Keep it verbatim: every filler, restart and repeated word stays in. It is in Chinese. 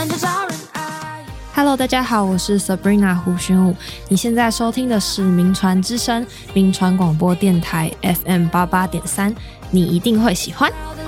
Hello， 大家好，我是 Sabrina 胡宣武。你现在收听的是名传之声，名传广播电台 F M 八八点三，你一定会喜欢。